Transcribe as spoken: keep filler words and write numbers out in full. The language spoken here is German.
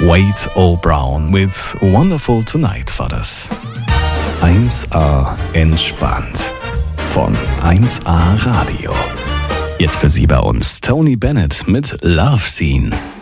Wade O. Brown with Wonderful Tonight war das. eins A entspannt von eins A Radio. Jetzt für Sie bei uns Tony Bennett mit Love Scene.